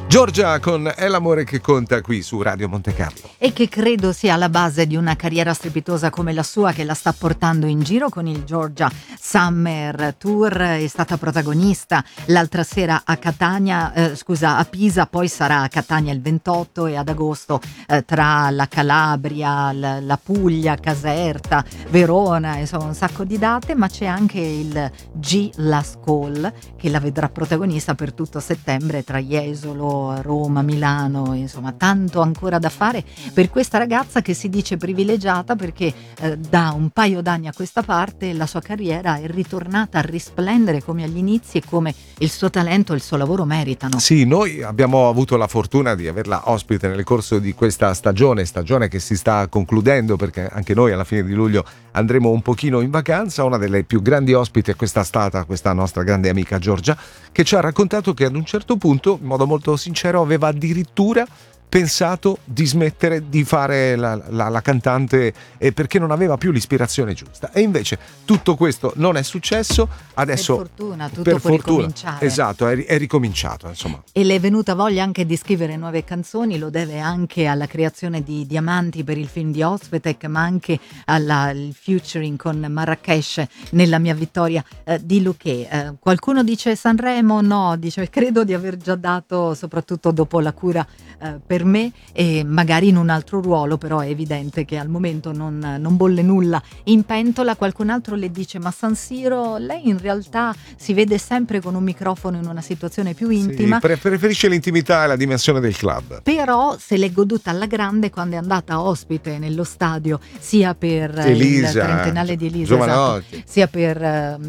Giorgia con È l'amore che conta qui su Radio Monte Carlo. E che credo sia alla base di una carriera strepitosa come la sua, che la sta portando in giro con il Georgia Summer Tour. È stata protagonista l'altra sera a a Pisa, poi sarà a Catania il 28 e ad agosto tra la Calabria, la Puglia, Caserta, Verona, insomma un sacco di date, ma c'è anche il G Last Call che la vedrà protagonista per tutto settembre tra Jesolo, Roma, Milano, insomma tanto ancora da fare per questa ragazza che si dice privilegiata perché da un paio d'anni a questa parte la sua carriera è ritornata a risplendere come agli inizi e come il suo talento e il suo lavoro meritano. Sì, noi abbiamo avuto la fortuna di averla ospite nel corso di questa stagione che si sta concludendo, perché anche noi alla fine di luglio andremo un pochino in vacanza. Una delle più grandi ospiti è stata questa nostra grande amica Giorgia, che ci ha raccontato che ad un certo punto, in modo molto sincero, aveva addirittura pensato di smettere di fare la cantante perché non aveva più l'ispirazione giusta, e invece tutto questo non è successo. Adesso per fortuna tutto può ricominciare. Esatto, è ricominciato, insomma. E le è venuta voglia anche di scrivere nuove canzoni, lo deve anche alla creazione di Diamanti per il film di Ozpetek, ma anche al featuring con Marrakesh nella mia vittoria di Luché. Qualcuno dice Sanremo, no, dice credo di aver già dato, soprattutto dopo La cura per me, e magari in un altro ruolo, però è evidente che al momento non bolle nulla in pentola. Qualcun altro le dice ma San Siro, lei in realtà si vede sempre con un microfono in una situazione più intima. Sì, preferisce l'intimità e la dimensione del club, però se l'è goduta alla grande quando è andata ospite nello stadio sia per il trentennale di Elisa, esatto, sia per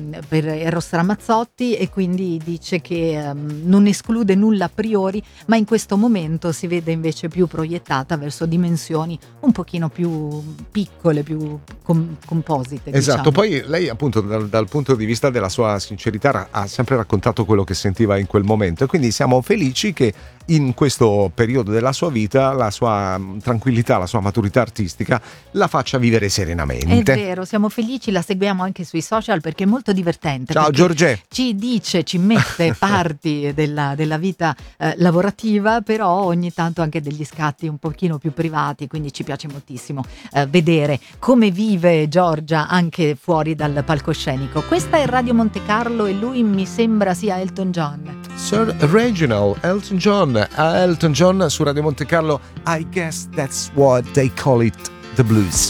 Eros Ramazzotti, e quindi dice che non esclude nulla a priori, ma in questo momento si vede invece più proiettata verso dimensioni un pochino più piccole, più composite. Esatto, diciamo. poi lei appunto dal punto di vista della sua sincerità ha sempre raccontato quello che sentiva in quel momento, e quindi siamo felici che in questo periodo della sua vita la sua tranquillità, la sua maturità artistica la faccia vivere serenamente. È vero, siamo felici, la seguiamo anche sui social perché è molto divertente. Ciao Giorgia. Ci mette parti della vita lavorativa, però ogni tanto anche degli scatti un pochino più privati, quindi ci piace moltissimo vedere come vive Giorgia anche fuori dal palcoscenico. Questa è Radio Monte Carlo e lui mi sembra sia Elton John. Sir Reginald Elton John su Radio Monte Carlo. I guess that's what they call it, the blues.